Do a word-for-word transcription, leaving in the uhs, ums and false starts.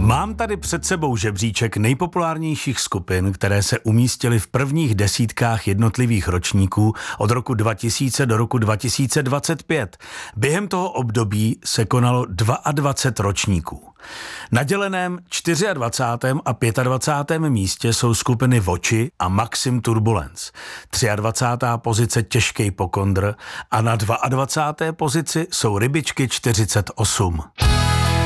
Mám tady před sebou žebříček nejpopulárnějších skupin, které se umístily v prvních desítkách jednotlivých ročníků od roku dva tisíce do roku dva tisíce dvacet pět. Během toho období se konalo dvacet dva ročníků. Na děleném dvacátém čtvrtém a dvacátém pátém místě jsou skupiny Voči a Maxim Turbulence. dvacátá třetí pozice Těžkej pokondr a na dvacáté dvou pozici jsou Rybičky čtyřicet osm.